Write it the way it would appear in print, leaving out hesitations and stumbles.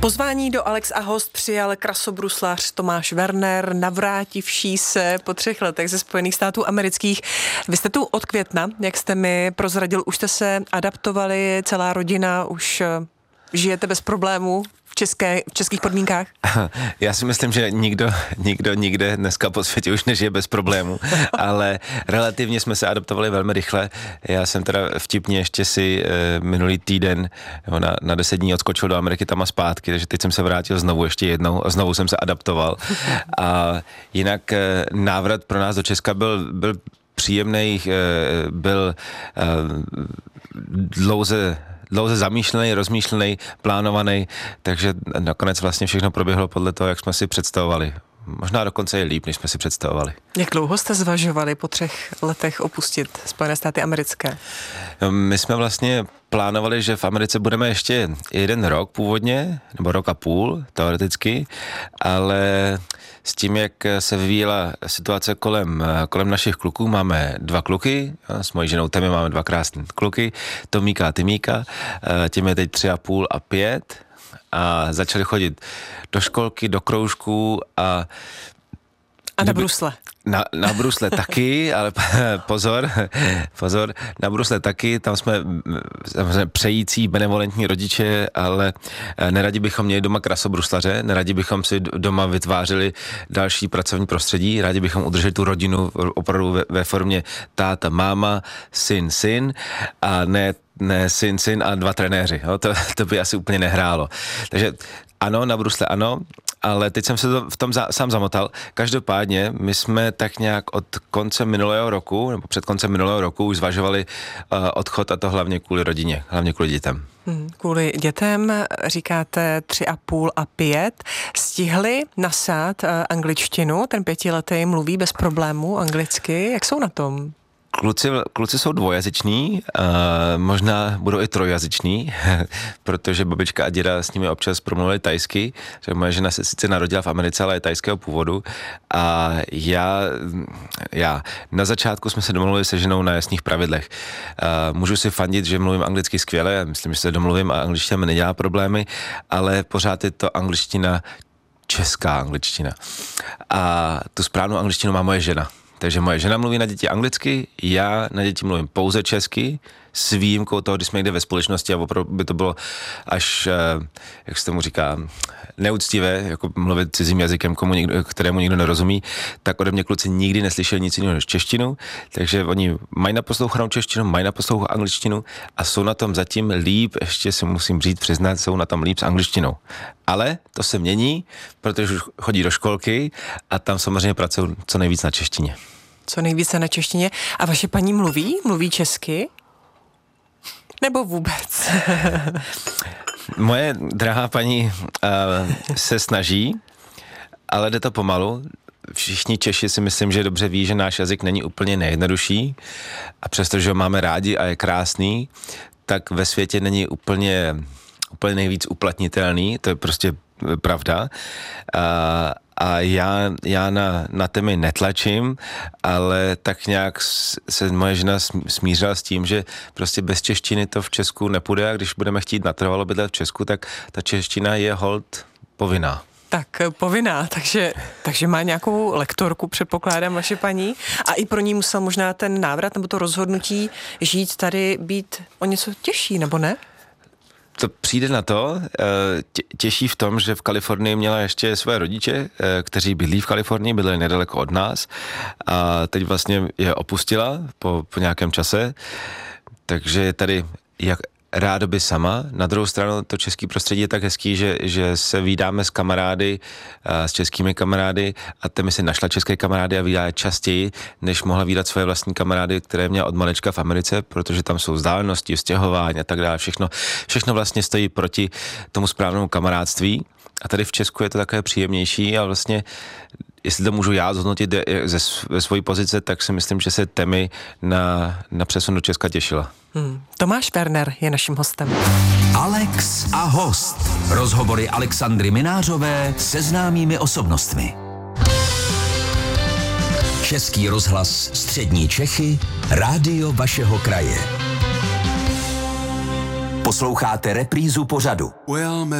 Pozvání do Alex a host přijal krasobruslař Tomáš Werner, navrátivší se po 3 letech ze Spojených států amerických. Vy jste tu od května, jak jste mi prozradil, už jste se adaptovali, celá rodina, už žijete bez problémů v českých podmínkách? Já si myslím, že nikdo nikde dneska po světě už nežije bez problémů, ale relativně jsme se adaptovali velmi rychle. Já jsem teda vtipně ještě si minulý týden na 10 dní odskočil do Ameriky tam a zpátky, takže teď jsem se vrátil znovu ještě jednou a znovu jsem se adaptoval. A jinak návrat pro nás do Česka byl příjemný, byl dlouze zamýšlený, rozmýšlený, plánovaný, takže nakonec vlastně všechno proběhlo podle toho, jak jsme si představovali. Možná dokonce je líp, než jsme si představovali. Jak dlouho jste zvažovali po 3 letech opustit Spojené státy americké? My jsme vlastně plánovali, že v Americe budeme ještě 1 rok původně, nebo 1,5 roku teoreticky, ale s tím, jak se vyvíjela situace kolem našich kluků, máme 2 kluky, s mojí ženou Temi máme 2 krásné kluky, Tomíka a Timíka, těm je teď 3,5 a 5 a začali chodit do školky, do kroužků a na brusle. Na brusle taky, ale pozor, na brusle taky, tam jsme přející benevolentní rodiče, ale neradi bychom měli doma krasobruslaře, neradi bychom si doma vytvářeli další pracovní prostředí, rádi bychom udrželi tu rodinu opravdu ve formě táta, máma, syn a ne syn a 2 trenéři. Jo? To by asi úplně nehrálo. Takže ano, na brusle ano, ale teď jsem se v tom sám zamotal. Každopádně my jsme tak nějak od konce minulého roku, nebo před koncem minulého roku už zvažovali odchod, a to hlavně kvůli rodině, hlavně kvůli dětem. Kvůli dětem, říkáte 3,5 a 5, stihli nasát angličtinu, ten 5letý mluví bez problémů anglicky, jak jsou na tom? Kluci jsou dvojazyční, možná budou i trojjazyční, protože babička a děda s nimi občas promluvili tajsky, že moje žena se sice narodila v Americe, ale je tajského původu a já na začátku jsme se domluvili se ženou na jasných pravidlech. Můžu si fandit, že mluvím anglicky skvěle, myslím, že se domluvím a angličtina mi nedělá problémy, ale pořád je to angličtina, česká angličtina. A tu správnou angličtinu má moje žena. Takže moje žena mluví na děti anglicky, já na děti mluvím pouze česky, s výjimkou toho, když jsme někde ve společnosti a opravdu by to bylo až, jak se tomu říká, neúctivé, jako mluvit cizím jazykem, kterému nikdo nerozumí, tak ode mě kluci nikdy neslyšeli nic jiného než češtinu, takže oni mají naposlouchanou češtinu, mají naposlouchanou angličtinu a jsou na tom zatím líp, ještě si musím přiznat, jsou na tom líp s angličtinou. Ale to se mění, protože už chodí do školky a tam samozřejmě pracují co nejvíc na češtině. Co nejvíce na češtině. A vaše paní mluví česky? Nebo vůbec? Moje drahá paní se snaží, ale jde to pomalu. Všichni Češi si myslím, že dobře ví, že náš jazyk není úplně nejjednodušší a přestože ho máme rádi a je krásný, tak ve světě není úplně nejvíc uplatnitelný, to je prostě pravda. A já na Temi netlačím, ale tak nějak se moje žena smířila s tím, že prostě bez češtiny to v Česku nepůjde a když budeme chtít natrvalo bydlet v Česku, tak ta čeština je holt povinná. Tak povinná, takže má nějakou lektorku, předpokládám, vaše paní. A i pro ní musel možná ten návrat nebo to rozhodnutí žít tady být o něco těžší, nebo ne? To přijde na to, těší v tom, že v Kalifornii měla ještě své rodiče, kteří bydlí v Kalifornii, bydleli nedaleko od nás a teď vlastně je opustila po nějakém čase, takže je tady jak rádoby sama. Na druhou stranu to český prostředí je tak hezký, že se vídáme s kamarády, s českými kamarády a Temi si našla české kamarády a vídá je častěji, než mohla vídat svoje vlastní kamarády, které měla od malečka v Americe, protože tam jsou vzdálenosti, vztěhování a tak dále. Všechno vlastně stojí proti tomu správnému kamarádství a tady v Česku je to takové příjemnější a vlastně jestli to můžu já zhodnotit ze své pozice, tak si myslím, že se Temi na přesun do Česka těšila. Tomáš Werner je naším hostem. Alex a host. Rozhovory Alexandry Minářové se známými osobnostmi. Český rozhlas Střední Čechy, rádio vašeho kraje. Posloucháte reprízu pořadu.